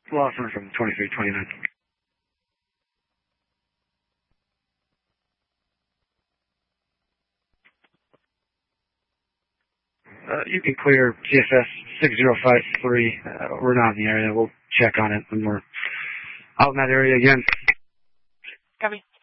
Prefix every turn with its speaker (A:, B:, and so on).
A: Lost one from 2329. You can clear GSS 6053. We're not in the area. We'll check on it when we're out in that area again.
B: Copy.